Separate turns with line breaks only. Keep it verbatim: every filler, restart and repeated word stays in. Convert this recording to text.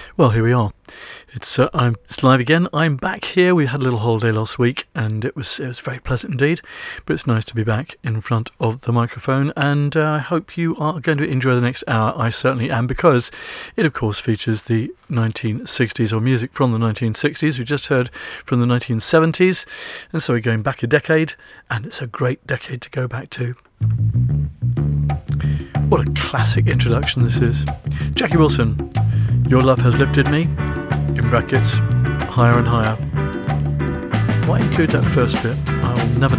Well, here we are. It's uh, I'm it's live again. I'm back here. We had a little holiday last week, and it was it was very pleasant indeed. But it's nice to be back in front of the microphone, and uh, I hope you are going to enjoy the next hour. I certainly am, because it, of course, features the nineteen sixties, or music from the nineteen sixties. We just heard from the nineteen seventies, and so we're going back a decade, and it's a great decade to go back to. What a classic introduction this is. Jackie Wilson, Your Love Has Lifted Me, in brackets, higher and higher. Why include that first bit? I'll never